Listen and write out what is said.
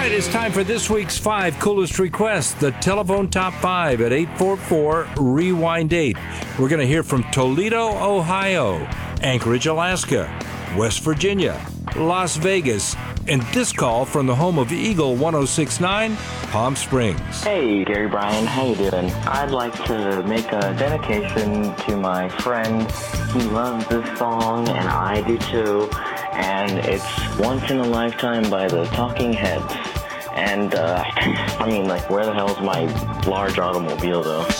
right, it's time for this week's 5 coolest requests, the telephone top 5 at 844-REWIND-8. We're going to hear from Toledo, Ohio, Anchorage, Alaska, West Virginia, Las Vegas, and this call from the home of Eagle 106.9, Palm Springs. Hey, Gary Bryan, how you doing? I'd like to make a dedication to my friend. He loves this song, and I do too. And it's Once in a Lifetime by the Talking Heads. And, where the hell's my large automobile, though?